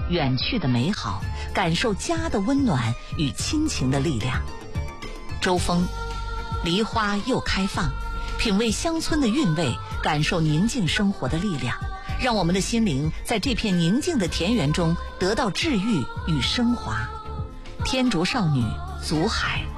远去的美好，感受家的温暖与亲情的力量。周峰，梨花又开放，品味乡村的韵味，感受宁静生活的力量，让我们的心灵在这片宁静的田园中得到治愈与升华。天竺少女祖海。